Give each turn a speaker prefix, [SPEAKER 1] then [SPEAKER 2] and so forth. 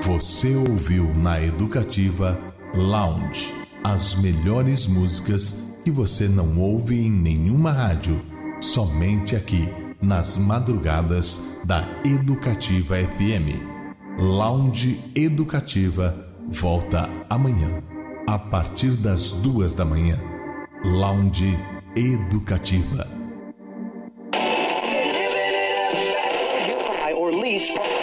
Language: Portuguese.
[SPEAKER 1] Você ouviu na Educativa Lounge as melhores músicas que você não ouve em nenhuma rádio, somente aqui nas madrugadas da Educativa FM. Lounge Educativa volta amanhã a partir das 2 da manhã. Lounge Educativa.
[SPEAKER 2] Or lease